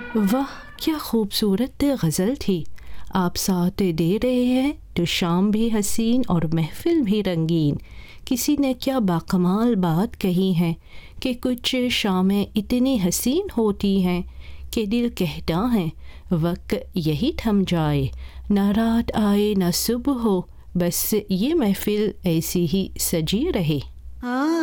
वाह, क्या खूबसूरत गज़ल थी। आप साथ दे रहे हैं तो शाम भी हसीन और महफ़िल भी रंगीन। किसी ने क्या बाकमाल बात कही है कि कुछ शामें इतनी हसीन होती हैं कि दिल कहता है वक्त यही थम जाए, ना रात आए ना सुबह हो, बस ये महफ़िल ऐसी ही सजी रहे।